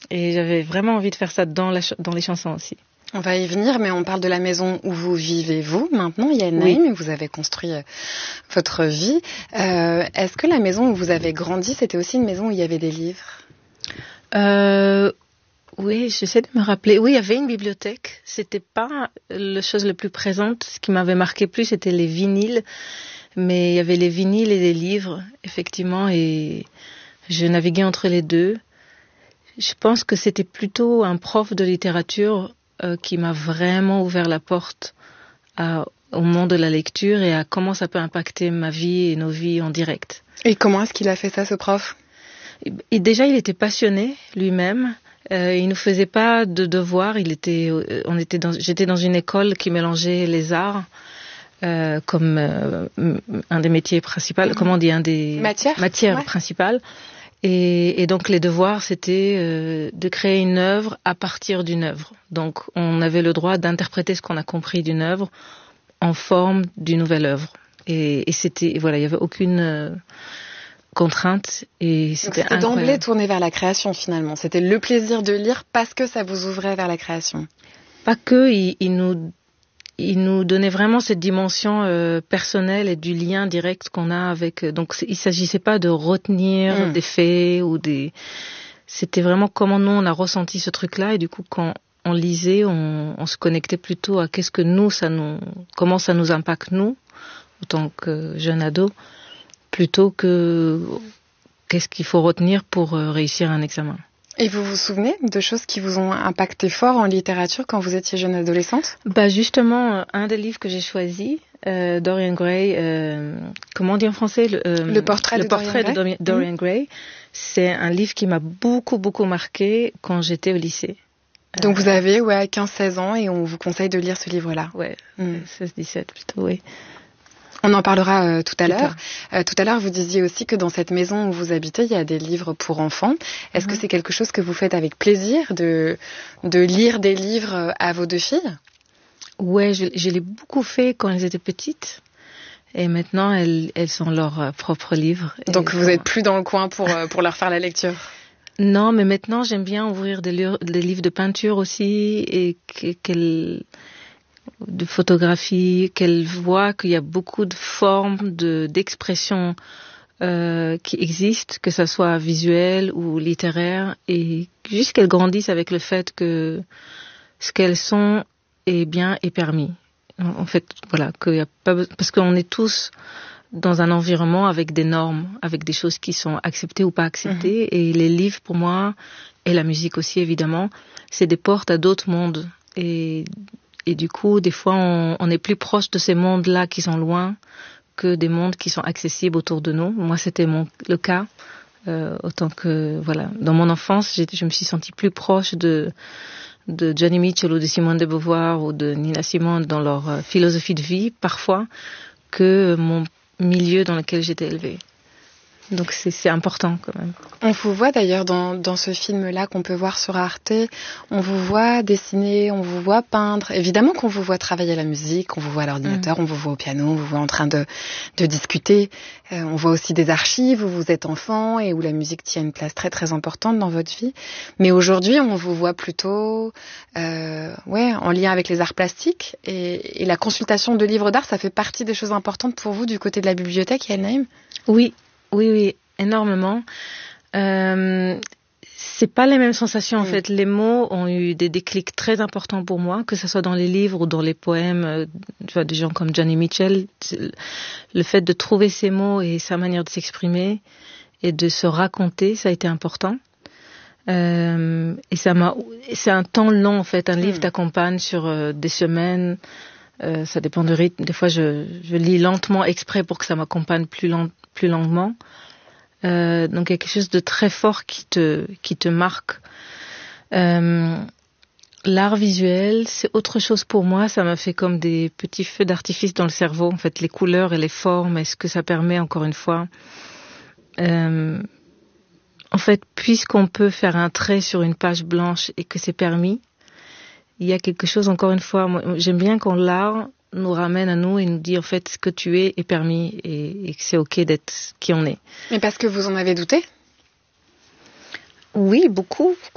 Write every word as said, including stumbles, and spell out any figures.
Et j'avais vraiment envie de faire ça dans, la ch- dans les chansons aussi. On va y venir, mais on parle de la maison où vous vivez, vous, maintenant, Yael Naïm, oui. Vous avez construit euh, votre vie. Euh, est-ce que la maison où vous avez grandi, c'était aussi une maison où il y avait des livres ? euh, Oui, j'essaie de me rappeler. Oui, il y avait une bibliothèque. C'était pas la chose la plus présente. Ce qui m'avait marqué plus, c'était les vinyles. Mais il y avait les vinyles et les livres, effectivement, et je naviguais entre les deux. Je pense que c'était plutôt un prof de littérature euh, qui m'a vraiment ouvert la porte à, au monde de la lecture et à comment ça peut impacter ma vie et nos vies en direct. Et comment est-ce qu'il a fait ça, ce prof ? et, et déjà, il était passionné lui-même. Euh, il nous faisait pas de devoirs. Il était, euh, on était dans, j'étais dans une école qui mélangeait les arts. Euh, comme euh, un des métiers principaux, mmh. comment on dit, un des matières, matières ouais. principales. Et, et donc les devoirs, c'était euh, de créer une œuvre à partir d'une œuvre. Donc on avait le droit d'interpréter ce qu'on a compris d'une œuvre en forme d'une nouvelle œuvre. Et, et c'était, voilà, il n'y avait aucune euh, contrainte. Et c'était, c'était d'emblée tourné vers la création finalement. C'était le plaisir de lire parce que ça vous ouvrait vers la création. Pas que, il, il nous Il nous donnait vraiment cette dimension euh, personnelle et du lien direct qu'on a avec. Donc, il s'agissait pas de retenir mmh. des faits ou des. C'était vraiment comment nous on a ressenti ce truc-là et du coup quand on lisait, on, on se connectait plutôt à qu'est-ce que nous ça nous, comment ça nous impacte nous, en tant que jeunes ados, plutôt que qu'est-ce qu'il faut retenir pour euh, réussir un examen. Et vous vous souvenez de choses qui vous ont impacté fort en littérature quand vous étiez jeune adolescente ? Bah justement, un des livres que j'ai choisi, euh, Dorian Gray, euh, comment on dit en français le, euh, le portrait, le de, portrait Dorian de Dorian, Dorian mmh. Gray, c'est un livre qui m'a beaucoup beaucoup marqué quand j'étais au lycée. Donc euh, vous avez ouais, quinze seize ans et on vous conseille de lire ce livre-là. Ouais, mmh. seize dix-sept plutôt, oui. On en parlera euh, tout à l'heure. Euh, tout à l'heure, vous disiez aussi que dans cette maison où vous habitez, il y a des livres pour enfants. Est-ce mmh. que c'est quelque chose que vous faites avec plaisir, de, de lire des livres à vos deux filles ? Ouais, je, je l'ai beaucoup fait quand elles étaient petites. Et maintenant, elles, elles ont leurs propres livres. Donc vous n'êtes plus dans le coin pour, pour leur faire la lecture ? Non, mais maintenant, j'aime bien ouvrir des, li- des livres de peinture aussi et qu'elles... de photographie, qu'elle voit qu'il y a beaucoup de formes de, d'expression euh, qui existent, que ça soit visuel ou littéraire, et juste qu'elles grandissent avec le fait que ce qu'elles sont est bien et permis. En fait, voilà, qu'il y a pas, parce qu'on est tous dans un environnement avec des normes, avec des choses qui sont acceptées ou pas acceptées, mmh. et les livres pour moi, et la musique aussi évidemment, c'est des portes à d'autres mondes. Et Et du coup, des fois, on, on est plus proche de ces mondes-là qui sont loin que des mondes qui sont accessibles autour de nous. Moi, c'était mon, le cas. Euh, autant que, voilà, dans mon enfance, j'ai, je me suis sentie plus proche de, de Johnny Mitchell ou de Simone de Beauvoir ou de Nina Simone dans leur euh, philosophie de vie, parfois, que mon milieu dans lequel j'étais élevée. Donc c'est, c'est important quand même. On vous voit d'ailleurs dans, dans ce film-là qu'on peut voir sur Arte, on vous voit dessiner, on vous voit peindre. Évidemment qu'on vous voit travailler la musique, on vous voit à l'ordinateur, mmh. on vous voit au piano, on vous voit en train de, de discuter. Euh, on voit aussi des archives où vous êtes enfant et où la musique tient une place très très importante dans votre vie. Mais aujourd'hui, on vous voit plutôt euh, ouais, en lien avec les arts plastiques. Et, et la consultation de livres d'art, ça fait partie des choses importantes pour vous du côté de la bibliothèque, Yael Naïm ? Oui. Oui, oui, énormément. Euh, c'est pas les mêmes sensations, en mmh. fait. Les mots ont eu des déclics très importants pour moi, que ce soit dans les livres ou dans les poèmes, euh, tu vois, des gens comme Johnny Mitchell. Le fait de trouver ces mots et sa manière de s'exprimer et de se raconter, ça a été important. Euh, et ça m'a, c'est un temps long, en fait. Un mmh. livre t'accompagne sur euh, des semaines. Euh, ça dépend du rythme. Des fois, je, je lis lentement exprès pour que ça m'accompagne plus lent, plus longuement. Euh, donc, il y a quelque chose de très fort qui te, qui te marque. Euh, l'art visuel, c'est autre chose pour moi. Ça m'a fait comme des petits feux d'artifice dans le cerveau. En fait, les couleurs et les formes, et ce que ça permet, encore une fois. Euh, en fait, puisqu'on peut faire un trait sur une page blanche et que c'est permis, il y a quelque chose, encore une fois, moi, j'aime bien quand l'art nous ramène à nous et nous dit en fait ce que tu es est permis et, et que c'est ok d'être qui on est. Mais parce que vous en avez douté ? Oui, beaucoup.